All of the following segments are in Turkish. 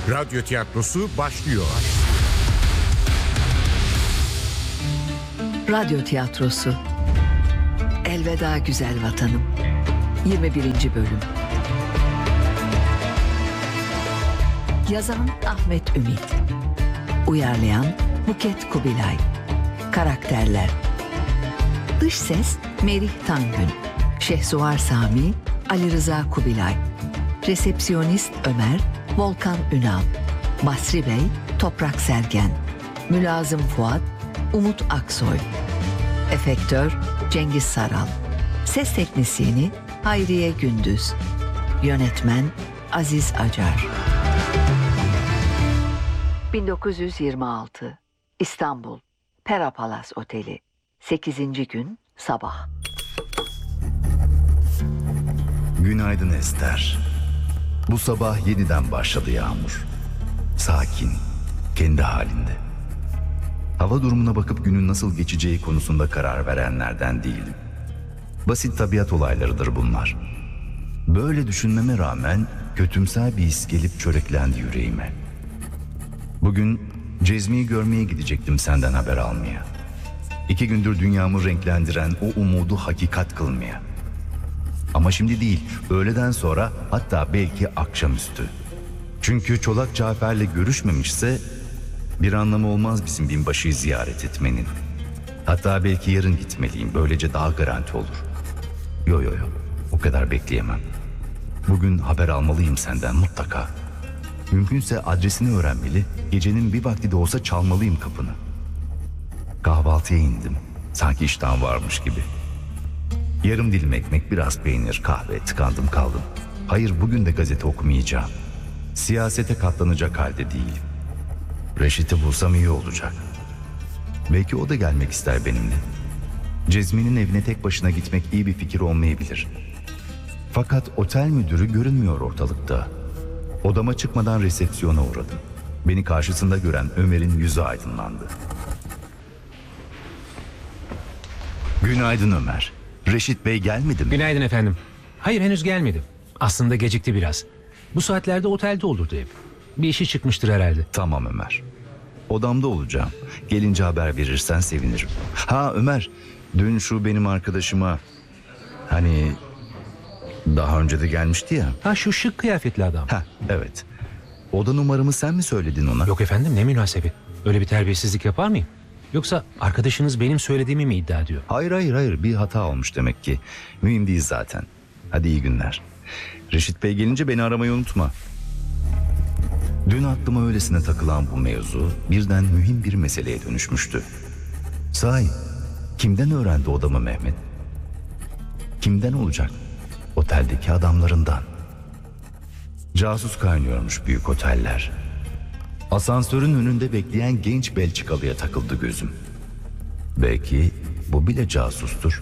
Radyo tiyatrosu başlıyor. Radyo tiyatrosu Elveda Güzel Vatanım 21. bölüm. Yazan Ahmet Ümit, uyarlayan Buket Kubilay. Karakterler: Dış ses Merih Tangün, Şehsuvar Sami Ali Rıza Kubilay, resepsiyonist Ömer Volkan Ünal, Basri Bey Toprak Sergen, mülazım Fuat Umut Aksoy, efektör Cengiz Saral, ses teknisyeni Hayriye Gündüz, yönetmen Aziz Acar. 1926 İstanbul Pera Palas Oteli, 8. gün sabah. Günaydın Ester. Bu sabah yeniden başladı yağmur. Sakin, kendi halinde. Hava durumuna bakıp günün nasıl geçeceği konusunda karar verenlerden değilim. Basit tabiat olaylarıdır bunlar. Böyle düşünmeme rağmen kötümser bir his gelip çöreklendi yüreğime. Bugün Cezmi'yi görmeye gidecektim senden haber almaya. 2 gündür dünyamı renklendiren o umudu hakikat kılmaya. Ama şimdi değil, öğleden sonra, hatta belki akşamüstü. Çünkü Çolak Cafer'le görüşmemişse bir anlamı olmaz bizim binbaşıyı ziyaret etmenin. Hatta belki yarın gitmeliyim, böylece daha garanti olur. Yo, o kadar bekleyemem. Bugün haber almalıyım senden mutlaka. Mümkünse adresini öğrenmeli, gecenin bir vakti de olsa çalmalıyım kapını. Kahvaltıya indim, sanki iştahım varmış gibi. Yarım dilim ekmek, biraz peynir, kahve, tıkandım kaldım. Hayır, bugün de gazete okumayacağım. Siyasete katlanacak halde değilim. Reşit'i bulsam iyi olacak. Belki o da gelmek ister benimle. Cezmi'nin evine tek başına gitmek iyi bir fikir olmayabilir. Fakat otel müdürü görünmüyor ortalıkta. Odama çıkmadan resepsiyona uğradım. Beni karşısında gören Ömer'in yüzü aydınlandı. Günaydın Ömer. Reşit Bey gelmedi mi? Günaydın efendim. Hayır, henüz gelmedi. Aslında gecikti biraz. Bu saatlerde otelde olurdu hep. Bir işi çıkmıştır herhalde. Tamam Ömer. Odamda olacağım. Gelince haber verirsen sevinirim. Ha Ömer, dün şu benim arkadaşıma, hani daha önce de gelmişti ya. Ha, şu şık kıyafetli adam. Ha evet. Oda numaramı sen mi söyledin ona? Yok efendim, ne münasebet. Öyle bir terbiyesizlik yapar mıyım? Yoksa arkadaşınız benim söylediğimi mi iddia ediyor? Hayır, bir hata olmuş demek ki. Mühim değil zaten. Hadi iyi günler. Reşit Bey gelince beni aramayı unutma. Dün aklıma öylesine takılan bu mevzu birden mühim bir meseleye dönüşmüştü. Sahi, kimden öğrendi odamı Mehmet? Kimden olacak? Oteldeki adamlarından. Casus kaynıyormuş büyük oteller. Asansörün önünde bekleyen genç Belçikalı'ya takıldı gözüm. Belki bu bile casustur.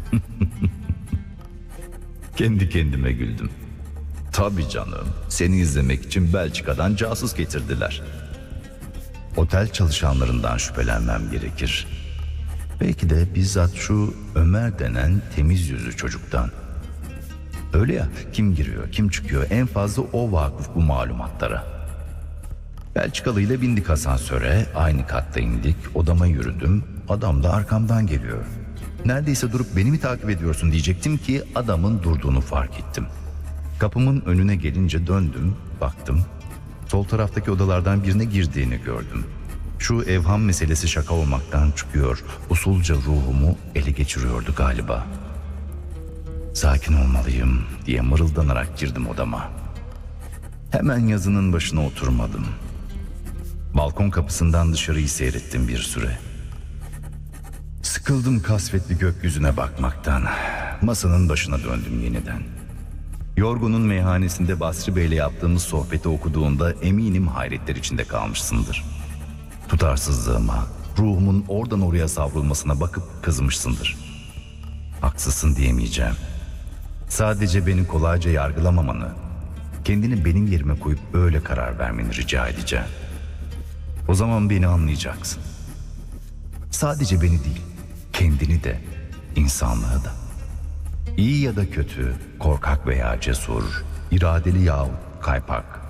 Kendi kendime güldüm. Tabii canım, seni izlemek için Belçika'dan casus getirdiler. Otel çalışanlarından şüphelenmem gerekir. Belki de bizzat şu Ömer denen temiz yüzlü çocuktan. Öyle ya, kim giriyor, kim çıkıyor, en fazla o vakıf bu malumatlara. Belçikalı ile bindik asansöre, aynı katta indik, odama yürüdüm, adam da arkamdan geliyor. Neredeyse durup beni mi takip ediyorsun diyecektim ki adamın durduğunu fark ettim. Kapımın önüne gelince döndüm, baktım. Sol taraftaki odalardan birine girdiğini gördüm. Şu evham meselesi şaka olmaktan çıkıyor, usulca ruhumu ele geçiriyordu galiba. Sakin olmalıyım diye mırıldanarak girdim odama. Hemen yazının başına oturmadım. Balkon kapısından dışarıyı seyrettim bir süre. Sıkıldım kasvetli gökyüzüne bakmaktan. Masanın başına döndüm yeniden. Yorgun'un meyhanesinde Basri Bey'le yaptığımız sohbeti okuduğunda eminim hayretler içinde kalmışsındır. Tutarsızlığıma, ruhumun oradan oraya savrulmasına bakıp kızmışsındır. Haksızsın diyemeyeceğim. Sadece beni kolayca yargılamamanı, kendini benim yerime koyup öyle karar vermeni rica edeceğim. O zaman beni anlayacaksın. Sadece beni değil, kendini de, insanlığı da. İyi ya da kötü, korkak veya cesur, iradeli yahut kaypak,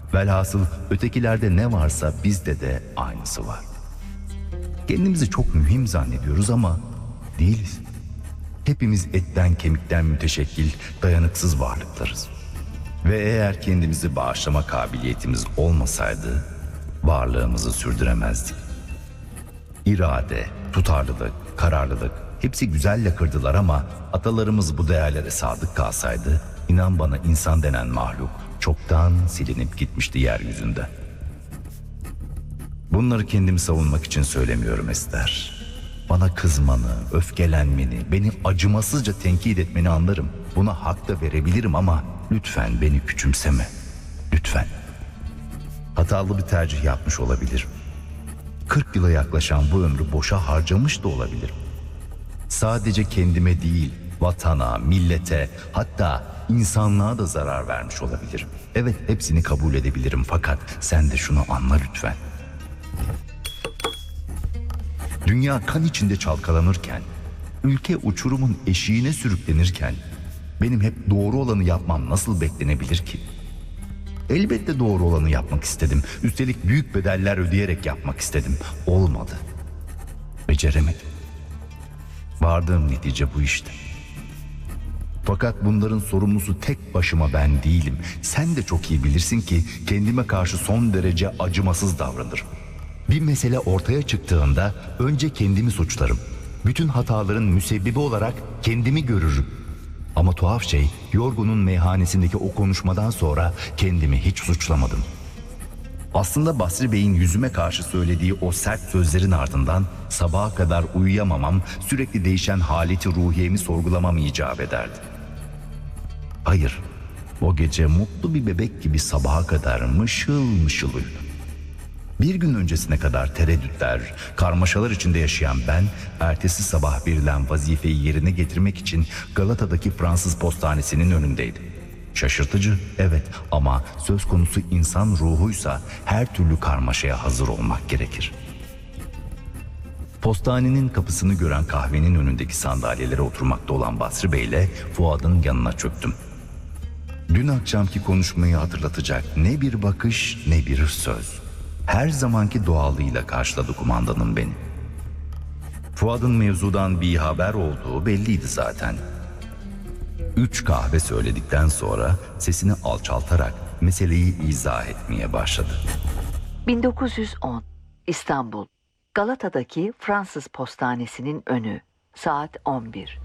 Velhasıl ötekilerde ne varsa bizde de aynısı var. Kendimizi çok mühim zannediyoruz ama değiliz. Hepimiz etten kemikten müteşekkil, dayanıksız varlıklarız. Ve eğer kendimizi bağışlama kabiliyetimiz olmasaydı varlığımızı sürdüremezdik. İrade, tutarlılık, kararlılık hepsi güzel lakırdılar ama atalarımız bu değerlere sadık kalsaydı inan bana insan denen mahluk çoktan silinip gitmişti yeryüzünden. Bunları kendimi savunmak için söylemiyorum Ester. Bana kızmanı, öfkelenmeni, beni acımasızca tenkit etmeni anlarım. Buna hak da verebilirim ama lütfen beni küçümseme. Lütfen. Hatalı bir tercih yapmış olabilirim. 40 yıla yaklaşan bu ömrü boşa harcamış da olabilirim. Sadece kendime değil, vatana, millete, hatta insanlığa da zarar vermiş olabilirim. Evet, hepsini kabul edebilirim fakat sen de şunu anla lütfen. Dünya kan içinde çalkalanırken, ülke uçurumun eşiğine sürüklenirken benim hep doğru olanı yapmam nasıl beklenebilir ki? Elbette doğru olanı yapmak istedim. Üstelik büyük bedeller ödeyerek yapmak istedim. Olmadı. Beceremedim. Vardığım netice bu işte. Fakat bunların sorumlusu tek başıma ben değilim. Sen de çok iyi bilirsin ki kendime karşı son derece acımasız davranırım. Bir mesele ortaya çıktığında önce kendimi suçlarım. Bütün hataların müsebbibi olarak kendimi görürüm. Ama tuhaf şey, Yorgun'un meyhanesindeki o konuşmadan sonra kendimi hiç suçlamadım. Aslında Basri Bey'in yüzüme karşı söylediği o sert sözlerin ardından sabaha kadar uyuyamamam, sürekli değişen haleti ruhiyemi sorgulamam icap ederdi. Hayır, o gece mutlu bir bebek gibi sabaha kadar mışıl mışıl uyudum. Bir gün öncesine kadar tereddütler, karmaşalar içinde yaşayan ben, ertesi sabah verilen vazifeyi yerine getirmek için Galata'daki Fransız postanesinin önündeydim. Şaşırtıcı, evet, ama söz konusu insan ruhuysa her türlü karmaşaya hazır olmak gerekir. Postanenin kapısını gören kahvenin önündeki sandalyelere oturmakta olan Basri Bey ile Fuad'ın yanına çöktüm. Dün akşamki konuşmayı hatırlatacak ne bir bakış ne bir söz. Her zamanki doğallığıyla karşıladı kumandanım beni. Fuad'ın mevzudan bir haber olduğu belliydi zaten. 3 kahve söyledikten sonra sesini alçaltarak meseleyi izah etmeye başladı. 1910 İstanbul, Galata'daki Fransız postanesinin önü, saat 11.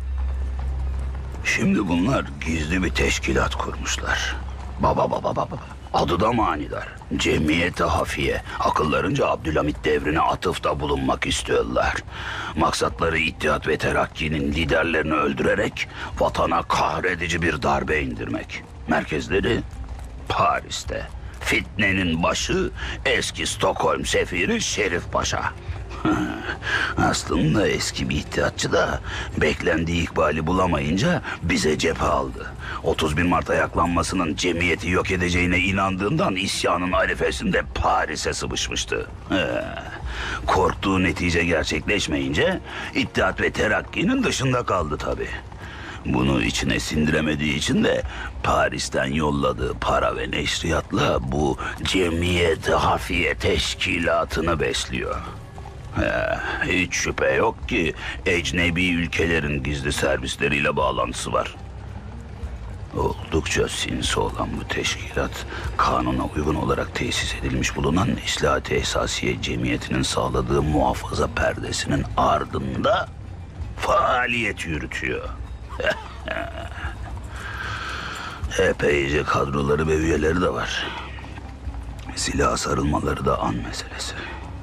Şimdi bunlar gizli bir teşkilat kurmuşlar. Baba. Adı da manidar. Cemiyeti Hafiye. Akıllarınca Abdülhamit devrine atıfta bulunmak istiyorlar. Maksatları İttihat ve Terakki'nin liderlerini öldürerek vatana kahredici bir darbe indirmek. Merkezleri Paris'te. Fitnenin başı eski Stockholm sefiri Şerif Paşa. Aslında eski bir iddiatçı da beklendiği ikbali bulamayınca bize cephe aldı. 31 Mart ayaklanmasının cemiyeti yok edeceğine inandığından isyanın arifesinde Paris'e sıvışmıştı. Korktuğu netice gerçekleşmeyince İttihat ve Terakki'nin dışında kaldı tabii. Bunu içine sindiremediği için de Paris'ten yolladığı para ve neşriyatla bu Cemiyeti Hafiye teşkilatını besliyor. Hiç şüphe yok ki ecnebi ülkelerin gizli servisleriyle bağlantısı var. Oldukça sinsi olan bu teşkilat, kanuna uygun olarak tesis edilmiş bulunan İslahat-ı Esasiye Cemiyeti'nin sağladığı muhafaza perdesinin ardında faaliyet yürütüyor. Epeyce kadroları ve üyeleri de var. Silaha sarılmaları da an meselesi.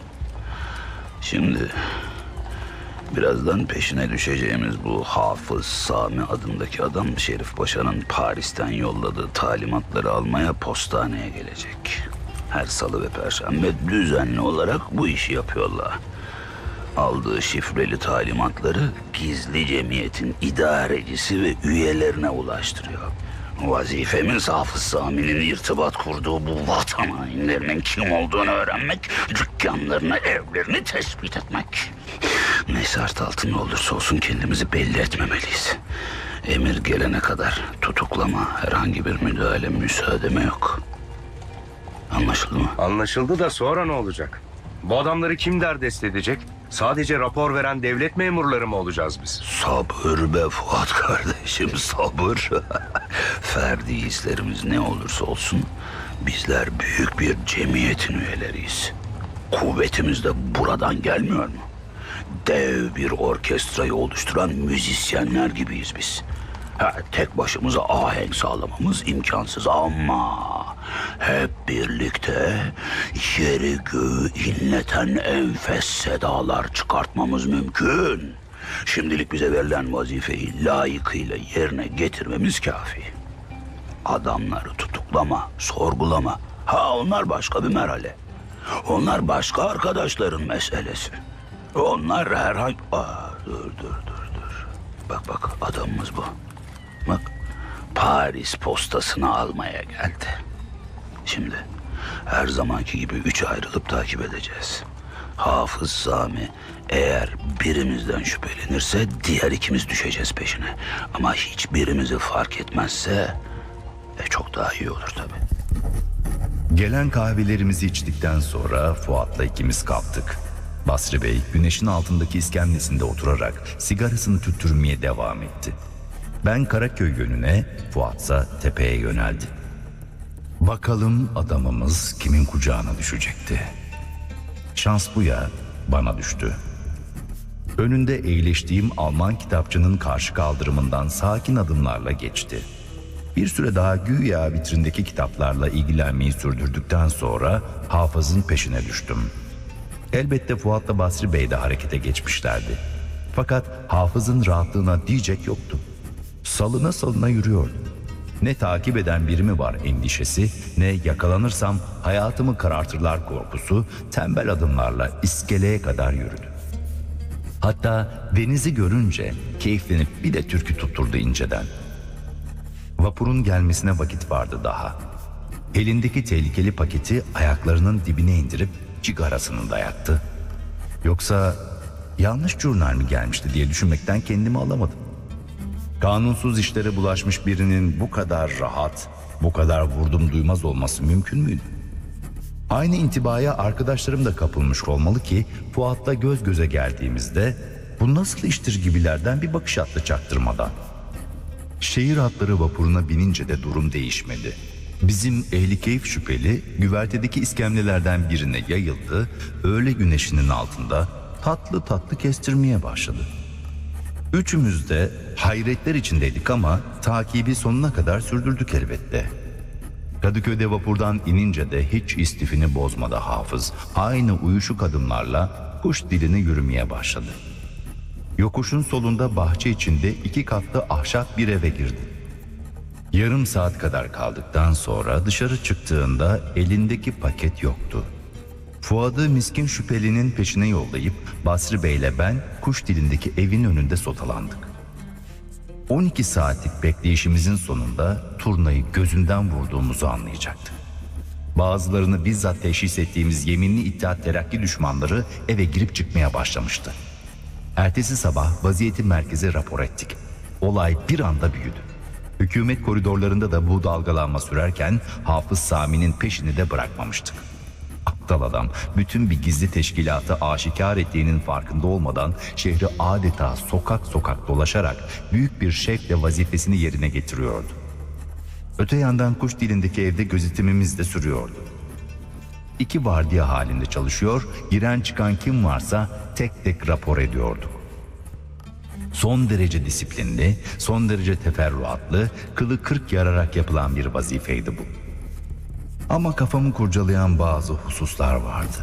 Şimdi birazdan peşine düşeceğimiz bu Hafız Sami adındaki adam Şerif Paşa'nın Paris'ten yolladığı talimatları almaya postaneye gelecek. Her salı ve perşembe düzenli olarak bu işi yapıyorlar. Aldığı şifreli talimatları gizli cemiyetin idarecisi ve üyelerine ulaştırıyor. Vazifemiz Hafız Sami'nin irtibat kurduğu bu vatan hainlerinin kim olduğunu öğrenmek, dükkanlarını, evlerini tespit etmek. Ne şart altında olursa olsun kendimizi belli etmemeliyiz. Emir gelene kadar tutuklama, herhangi bir müdahale, müsaademe yok. Anlaşıldı mı? Anlaşıldı da sonra ne olacak? Bu adamları kim derdest edecek? Sadece rapor veren devlet memurları mı olacağız biz? Sabır be Fuat kardeşim, sabır. Ferdi hislerimiz ne olursa olsun bizler büyük bir cemiyetin üyeleriyiz. Kuvvetimiz de buradan gelmiyor mu? Dev bir orkestrayı oluşturan müzisyenler gibiyiz biz. Tek başımıza ahenk sağlamamız imkansız ama hep birlikte yeri göğü inleten enfes sedalar çıkartmamız mümkün. Şimdilik bize verilen vazifeyi layıkıyla yerine getirmemiz kafi. Adamları tutuklama, sorgulama. Onlar başka bir merhale. Onlar başka arkadaşların meselesi. Onlar herhangi... Dur. Bak adamımız bu. Bak, Paris postasını almaya geldi. Şimdi her zamanki gibi üçe ayrılıp takip edeceğiz. Hafız Sami eğer birimizden şüphelenirse diğer ikimiz düşeceğiz peşine. Ama hiçbirimizi fark etmezse çok daha iyi olur tabii. Gelen kahvelerimizi içtikten sonra Fuat'la ikimiz kalktık. Basri Bey güneşin altındaki iskemlesinde oturarak sigarasını tüttürmeye devam etti. Ben Karaköy yönüne, Fuat'sa tepeye yöneldi. Bakalım adamımız kimin kucağına düşecekti? Şans bu ya, bana düştü. Önünde eğleştiğim Alman kitapçının karşı kaldırımından sakin adımlarla geçti. Bir süre daha güya vitrindeki kitaplarla ilgilenmeyi sürdürdükten sonra Hafız'ın peşine düştüm. Elbette Fuat'la Basri Bey de harekete geçmişlerdi. Fakat Hafız'ın rahatlığına diyecek yoktu. Salına salına yürüyordu. Ne takip eden biri mi var endişesi, ne yakalanırsam hayatımı karartırlar korkusu tembel adımlarla iskeleye kadar yürüdü. Hatta denizi görünce keyiflenip bir de türkü tutturdu inceden. Vapurun gelmesine vakit vardı daha. Elindeki tehlikeli paketi ayaklarının dibine indirip cigarasını dayattı. Yoksa yanlış jurnal mi gelmişti diye düşünmekten kendimi alamadım. Kanunsuz işlere bulaşmış birinin bu kadar rahat, bu kadar vurdum duymaz olması mümkün müydü? Aynı intibaya arkadaşlarım da kapılmış olmalı ki Fuat'la göz göze geldiğimizde bu nasıl iştir gibilerden bir bakış attı çaktırmadan. Şehir hatları vapuruna binince de durum değişmedi. Bizim ehli keyif şüpheli güvertedeki iskemlelerden birine yayıldı, öğle güneşinin altında tatlı tatlı kestirmeye başladı. Üçümüz de hayretler içindeydik ama takibi sonuna kadar sürdürdük elbette. Kadıköy'de vapurdan inince de hiç istifini bozmadı Hafız. Aynı uyuşuk adımlarla kuş dilini yürümeye başladı. Yokuşun solunda bahçe içinde 2 katlı ahşap bir eve girdi. Yarım saat kadar kaldıktan sonra dışarı çıktığında elindeki paket yoktu. Fuad'ı miskin şüphelinin peşine yollayıp Basri Bey'le ben kuş dilindeki evin önünde sotalandık. 12 saatlik bekleyişimizin sonunda turnayı gözünden vurduğumuzu anlayacaktı. Bazılarını bizzat teşhis ettiğimiz yeminli İttihat Terakki düşmanları eve girip çıkmaya başlamıştı. Ertesi sabah vaziyeti merkeze rapor ettik. Olay bir anda büyüdü. Hükümet koridorlarında da bu dalgalanma sürerken Hafız Sami'nin peşini de bırakmamıştık. Aptal adam bütün bir gizli teşkilatı aşikar ettiğinin farkında olmadan şehri adeta sokak sokak dolaşarak büyük bir şevkle vazifesini yerine getiriyordu. Öte yandan kuş dilindeki evde gözetimimiz de sürüyordu. 2 vardiya halinde çalışıyor, giren çıkan kim varsa tek tek rapor ediyorduk. Son derece disiplinli, son derece teferruatlı, kılı kırk yararak yapılan bir vazifeydi bu. Ama kafamı kurcalayan bazı hususlar vardı.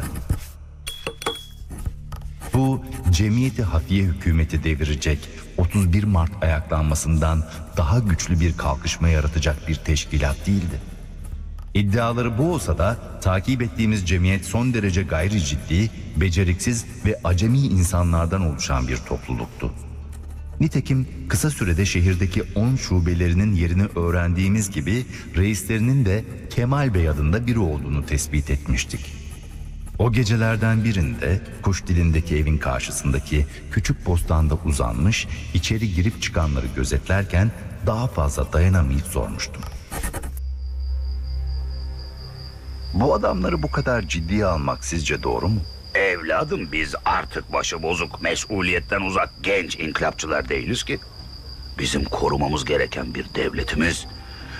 Bu cemiyeti hafiye hükümeti devirecek 31 Mart ayaklanmasından daha güçlü bir kalkışma yaratacak bir teşkilat değildi. İddiaları bu olsa da takip ettiğimiz cemiyet son derece gayri ciddi, beceriksiz ve acemi insanlardan oluşan bir topluluktu. Nitekim kısa sürede şehirdeki 10 şubelerinin yerini öğrendiğimiz gibi reislerinin de Kemal Bey adında biri olduğunu tespit etmiştik. O gecelerden birinde kuş dilindeki evin karşısındaki küçük postanda uzanmış, içeri girip çıkanları gözetlerken daha fazla dayanamayıp sormuştum. Bu adamları bu kadar ciddiye almak sizce doğru mu? Evladım, biz artık başı bozuk, mesuliyetten uzak genç inkılapçılar değiliz ki. Bizim korumamız gereken bir devletimiz